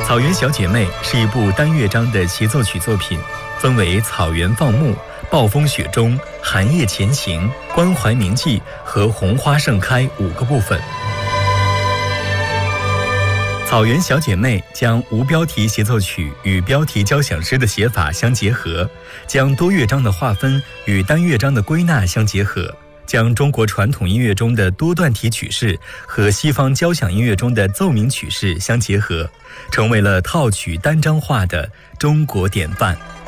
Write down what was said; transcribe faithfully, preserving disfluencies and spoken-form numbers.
草原小姐妹是一部单乐章的协奏曲作品，分为草原放牧、暴风雪中、寒夜前行、关怀铭记和红花盛开五个部分。草原小姐妹将无标题协奏曲与标题交响诗的写法相结合，将多乐章的划分与单乐章的归纳相结合，将中国传统音乐中的多段体曲式和西方交响音乐中的奏鸣曲式相结合，成为了套曲单章化的中国典范。